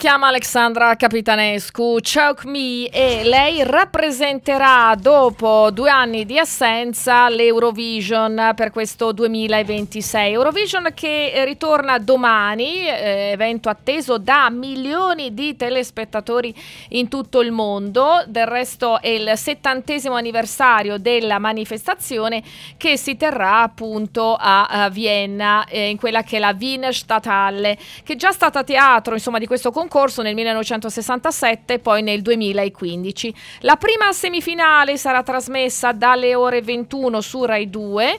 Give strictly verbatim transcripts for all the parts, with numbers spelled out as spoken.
chiama Alexandra Capitanescu, Choke Me, e lei rappresenterà dopo due anni di assenza l'Eurovision per questo duemilaventisei. Eurovision che ritorna domani, eh, evento atteso da milioni di telespettatori in tutto il mondo. Del resto è il settantesimo anniversario della manifestazione che si terrà appunto a, a Vienna, eh, in quella che è la Wiener Stadthalle, che è già stata teatro insomma di questo concorso nel millenovecentosessantasette e poi nel duemilaquindici. La prima semifinale sarà trasmessa dalle ore ventuno su Rai due,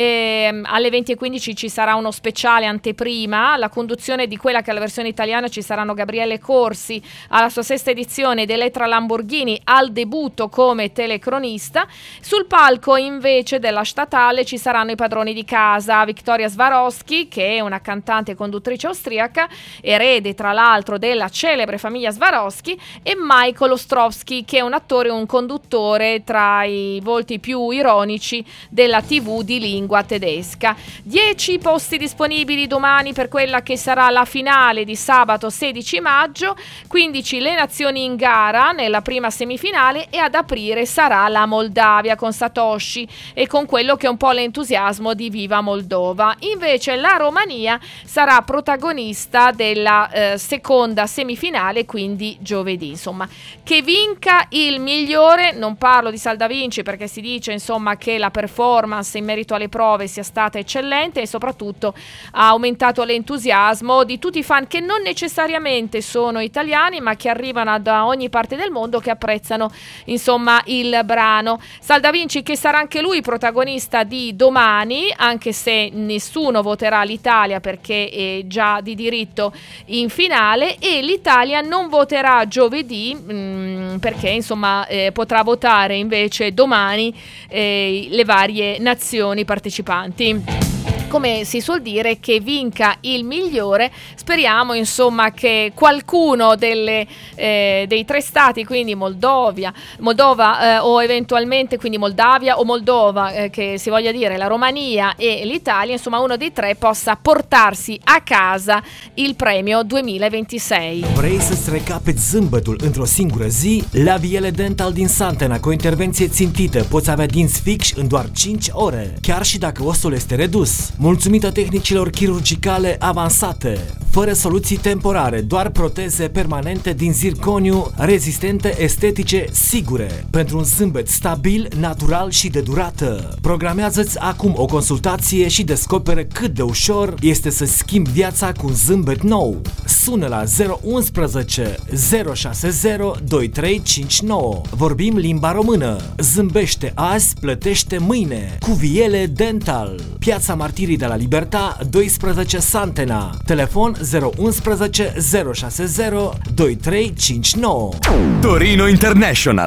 e alle venti e quindici ci sarà uno speciale anteprima. La conduzione di quella che è la versione italiana ci saranno Gabriele Corsi alla sua sesta edizione ed Elettra Lamborghini al debutto come telecronista. Sul palco invece della Statale ci saranno i padroni di casa, Victoria Swarovski, che è una cantante e conduttrice austriaca, erede tra l'altro della celebre famiglia Swarovski, e Michael Ostrowski, che è un attore e un conduttore tra i volti più ironici della tivù di lingua tedesca. dieci posti disponibili domani per quella che sarà la finale di sabato sedici maggio, quindici le nazioni in gara nella prima semifinale, e ad aprire sarà la Moldavia con Satoshi e con quello che è un po' l'entusiasmo di Viva Moldova. Invece la Romania sarà protagonista della eh, seconda semifinale, quindi giovedì. Insomma, che vinca il migliore. Non parlo di Salda Vinci perché si dice insomma che la performance in merito alle prove sia stata eccellente e soprattutto ha aumentato l'entusiasmo di tutti i fan che non necessariamente sono italiani ma che arrivano da ogni parte del mondo, che apprezzano insomma il brano. Salda Vinci che sarà anche lui protagonista di domani, anche se nessuno voterà l'Italia perché è già di diritto in finale, e l'Italia non voterà giovedì mh, perché insomma eh, potrà votare invece domani eh, le varie nazioni partecipanti. Come si suol dire, che vinca il migliore. Speriamo insomma che qualcuno delle, eh, dei tre stati, quindi Moldovia, Moldova eh, o eventualmente quindi Moldavia o Moldova, eh, che si voglia dire la Romania e l'Italia, insomma uno dei tre possa portarsi a casa il premio duemilaventisei. Vrei să-ți recapeți zâmbetul într-o singură zi? La Viele Dental din Santena, cu o intervenție țintită, poți avea dinți fixi în doar cinci ore, chiar și dacă ostul este redus. Mulțumită tehnicilor chirurgicale avansate, fără soluții temporare, doar proteze permanente din zirconiu, rezistente, estetice, sigure, pentru un zâmbet stabil, natural și de durată. Programează-ți acum o consultație și descoperă cât de ușor este să schimbi viața cu un zâmbet nou. Sună la zero unu unu zero șase zero doi trei cinci nouă. Vorbim limba română. Zâmbește azi, plătește mâine. Cu Viele Dental. Piața Martirii de la Libertà doisprezece Santena. Telefon zero unu unu zero șase zero doi trei cinci nouă. Torino International.